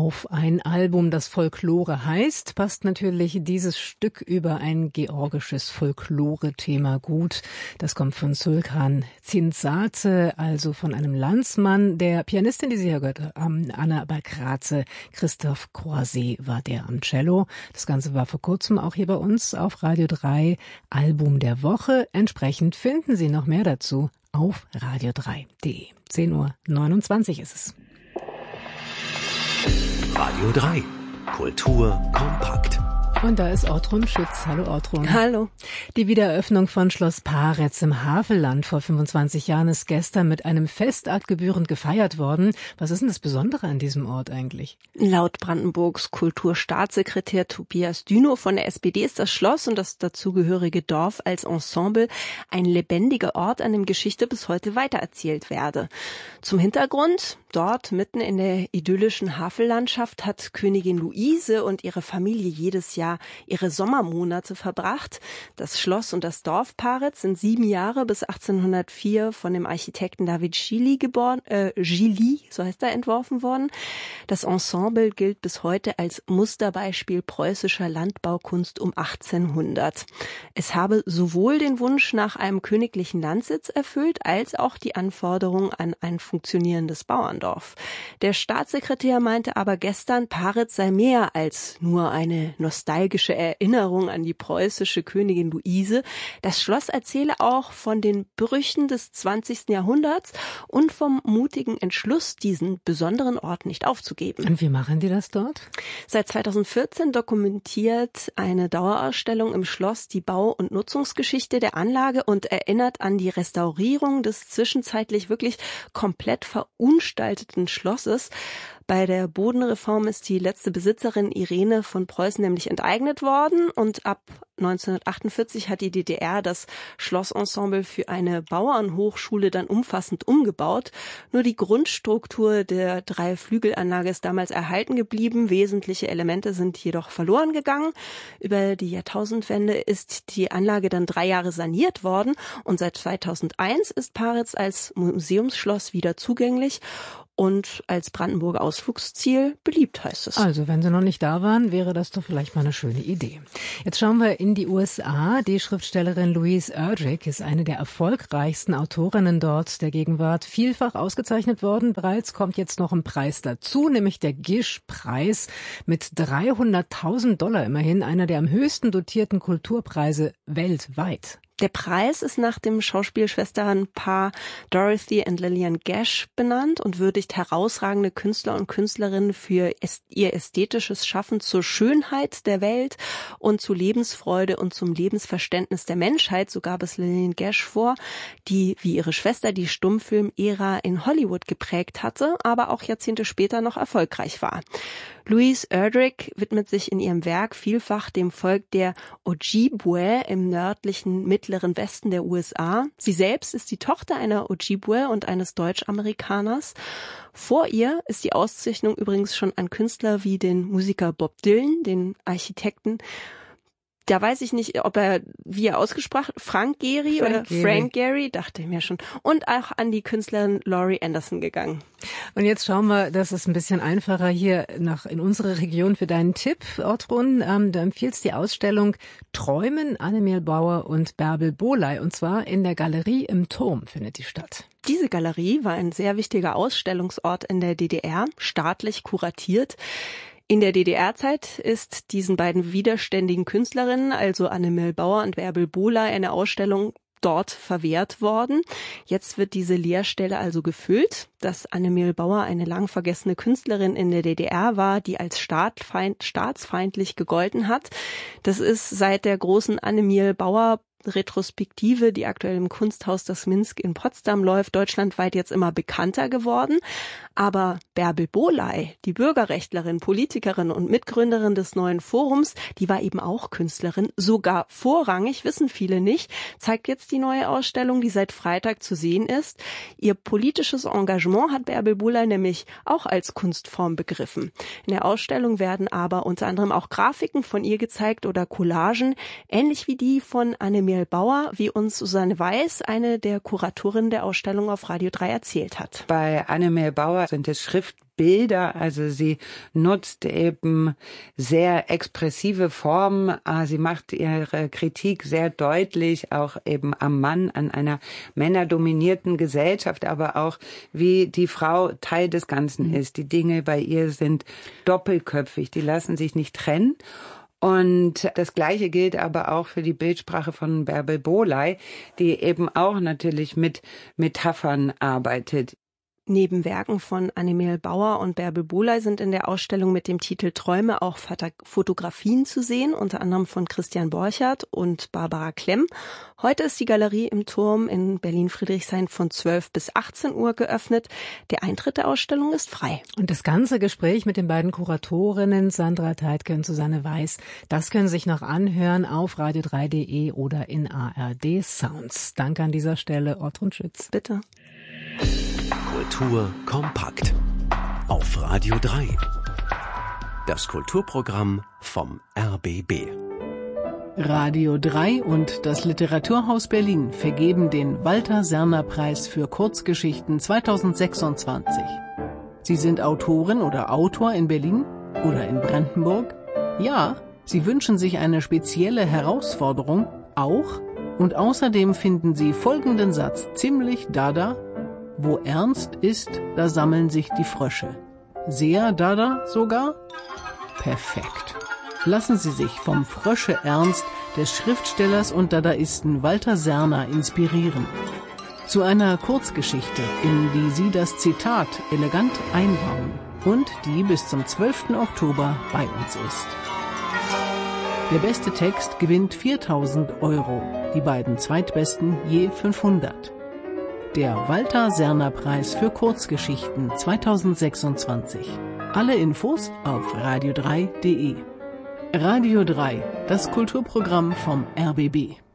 auf ein Album, das Folklore heißt, passt natürlich dieses Stück über ein georgisches Folklore-Thema gut. Das kommt von Sulkan Zintzate, also von einem Landsmann der Pianistin, die Sie hier gehört haben, Anna Bakraze. Christoph Croiset war der am Cello. Das Ganze war vor kurzem auch hier bei uns auf Radio 3 Album der Woche. Entsprechend finden Sie noch mehr dazu auf radio3.de. 10:29 Uhr ist es. Radio 3. Kultur kompakt. Und da ist Ortrun Schütz. Hallo Ortrun. Hallo. Die Wiedereröffnung von Schloss Paretz im Havelland vor 25 Jahren ist gestern mit einem Festakt gebührend gefeiert worden. Was ist denn das Besondere an diesem Ort eigentlich? Laut Brandenburgs Kulturstaatssekretär Tobias Dünow von der SPD ist das Schloss und das dazugehörige Dorf als Ensemble ein lebendiger Ort, an dem Geschichte bis heute weitererzählt werde. Zum Hintergrund: Dort, mitten in der idyllischen Havellandschaft, hat Königin Luise und ihre Familie jedes Jahr ihre Sommermonate verbracht. Das Schloss und das Dorf Paretz sind 7 Jahre bis 1804 von dem Architekten David Gilly so heißt er, entworfen worden. Das Ensemble gilt bis heute als Musterbeispiel preußischer Landbaukunst um 1800. Es habe sowohl den Wunsch nach einem königlichen Landsitz erfüllt, als auch die Anforderung an ein funktionierendes Bauerndorf. Der Staatssekretär meinte aber gestern, Paretz sei mehr als nur eine nostalgische Erinnerung an die preußische Königin Luise. Das Schloss erzähle auch von den Brüchen des 20. Jahrhunderts und vom mutigen Entschluss, diesen besonderen Ort nicht aufzugeben. Und wie machen die das dort? Seit 2014 dokumentiert eine Dauerausstellung im Schloss die Bau- und Nutzungsgeschichte der Anlage und erinnert an die Restaurierung des zwischenzeitlich wirklich komplett verunstalteten Schlosses. Bei der Bodenreform ist die letzte Besitzerin Irene von Preußen nämlich enteignet worden und ab 1948 hat die DDR das Schlossensemble für eine Bauernhochschule dann umfassend umgebaut. Nur die Grundstruktur der 3-Flügelanlage ist damals erhalten geblieben. Wesentliche Elemente sind jedoch verloren gegangen. Über die Jahrtausendwende ist die Anlage dann 3 Jahre saniert worden und seit 2001 ist Paretz als Museumsschloss wieder zugänglich. Und als Brandenburger Ausflugsziel beliebt, heißt es. Also, wenn Sie noch nicht da waren, wäre das doch vielleicht mal eine schöne Idee. Jetzt schauen wir in die USA. Die Schriftstellerin Louise Erdrich ist eine der erfolgreichsten Autorinnen dort der Gegenwart. Vielfach ausgezeichnet worden. Bereits kommt jetzt noch ein Preis dazu, nämlich der Gish-Preis mit $300.000 immerhin. Einer der am höchsten dotierten Kulturpreise weltweit. Der Preis ist nach dem Schauspielschwesternpaar Dorothy und Lillian Gish benannt und würdigt herausragende Künstler und Künstlerinnen für ihr ästhetisches Schaffen zur Schönheit der Welt und zu Lebensfreude und zum Lebensverständnis der Menschheit. So gab es Lillian Gish vor, die wie ihre Schwester die Stummfilm-Ära in Hollywood geprägt hatte, aber auch Jahrzehnte später noch erfolgreich war. Louise Erdrich widmet sich in ihrem Werk vielfach dem Volk der Ojibwe im nördlichen mittleren Westen der USA. Sie selbst ist die Tochter einer Ojibwe und eines Deutsch-Amerikaners. Vor ihr ist die Auszeichnung übrigens schon an Künstler wie den Musiker Bob Dylan, den Architekten. Da weiß ich nicht, wie er ausgesprochen, Frank Gehry, dachte ich mir schon. Und auch an die Künstlerin Laurie Anderson gegangen. Und jetzt schauen wir, das ist ein bisschen einfacher hier in unsere Region für deinen Tipp, Ortrun. Du empfiehlst die Ausstellung Träumen, Annemiel Bauer und Bärbel Bohley. Und zwar in der Galerie im Turm findet die statt. Diese Galerie war ein sehr wichtiger Ausstellungsort in der DDR, staatlich kuratiert. In der DDR-Zeit ist diesen beiden widerständigen Künstlerinnen, also Annemiel Bauer und Bärbel Bohley, eine Ausstellung dort verwehrt worden. Jetzt wird diese Leerstelle also gefüllt. Dass Annemiel Bauer eine lang vergessene Künstlerin in der DDR war, die als staatsfeindlich gegolten hat, das ist seit der großen Annemiel Bauer Retrospektive, die aktuell im Kunsthaus das Minsk in Potsdam läuft, deutschlandweit jetzt immer bekannter geworden. Aber Bärbel Bohley, die Bürgerrechtlerin, Politikerin und Mitgründerin des Neuen Forums, die war eben auch Künstlerin, sogar vorrangig, wissen viele nicht, zeigt jetzt die neue Ausstellung, die seit Freitag zu sehen ist. Ihr politisches Engagement hat Bärbel Bohley nämlich auch als Kunstform begriffen. In der Ausstellung werden aber unter anderem auch Grafiken von ihr gezeigt oder Collagen, ähnlich wie die von Annemiel Bauer, wie uns Susanne Weiß, eine der Kuratorinnen der Ausstellung auf Radio 3 erzählt hat. Bei Annemiel Bauer sind es Schriftbilder Bilder, also sie nutzt eben sehr expressive Formen. Sie macht ihre Kritik sehr deutlich, auch eben am Mann, an einer männerdominierten Gesellschaft, aber auch wie die Frau Teil des Ganzen ist. Die Dinge bei ihr sind doppelköpfig, die lassen sich nicht trennen. Und das Gleiche gilt aber auch für die Bildsprache von Bärbel Bohley, die eben auch natürlich mit Metaphern arbeitet. Neben Werken von Annemarie Bauer und Bärbel Bohley sind in der Ausstellung mit dem Titel Träume auch Fotografien zu sehen, unter anderem von Christian Borchardt und Barbara Klemm. Heute ist die Galerie im Turm in Berlin-Friedrichshain von 12 bis 18 Uhr geöffnet. Der Eintritt der Ausstellung ist frei. Und das ganze Gespräch mit den beiden Kuratorinnen Sandra Teitke und Susanne Weiß, das können Sie sich noch anhören auf radio3.de oder in ARD Sounds. Danke an dieser Stelle, Ortrun Schütz. Bitte. Kultur kompakt. Auf Radio 3. Das Kulturprogramm vom RBB. Radio 3 und das Literaturhaus Berlin vergeben den Walter-Serner-Preis für Kurzgeschichten 2026. Sie sind Autorin oder Autor in Berlin oder in Brandenburg? Ja, Sie wünschen sich eine spezielle Herausforderung? Auch? Und außerdem finden Sie folgenden Satz ziemlich dada: Wo ernst ist, da sammeln sich die Frösche. Sehr dada sogar? Perfekt. Lassen Sie sich vom Frösche-Ernst des Schriftstellers und Dadaisten Walter Serner inspirieren. Zu einer Kurzgeschichte, in die Sie das Zitat elegant einbauen und die bis zum 12. Oktober bei uns ist. Der beste Text gewinnt 4.000 €, die beiden zweitbesten je 500. Der Walter-Serner-Preis für Kurzgeschichten 2026. Alle Infos auf radio3.de. Radio 3, das Kulturprogramm vom RBB.